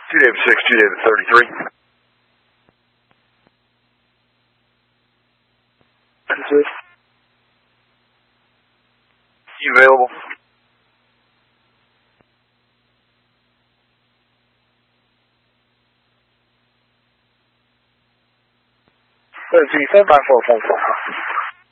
2 David 6, 2 David 33. You available? Stand by for a phone call.